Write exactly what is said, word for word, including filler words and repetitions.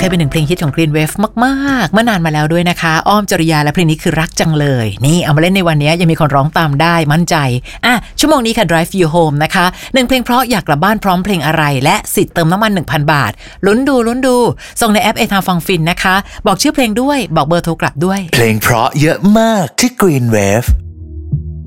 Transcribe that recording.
ยเป็นหนึ่งเพลงฮิตของ Green Wave มากๆเมื่อนานมาแล้วด้วยนะคะอ้อมจริยาและเพลงนี้คือรักจังเลยนี่เอามาเล่นในวันนี้ยังมีคนร้องตามได้มั่นใจอ่ะชั่วโมงนี้ค่ะ Drive You Home นะคะหนึ่งเพลงเพราะอยากกลับบ้านพร้อมเพลงอะไรและสิทธิ์เติมน้ำมัน หนึ่งพัน บาทลุ้นดูลุ้นดูส่งในแอป เอ ทาม ฟังฟินนะคะบอกชื่อเพลงด้วยบอกเบอร์โทรกลับด้วยเพลงเพราะเยอะมากที่ Green Wave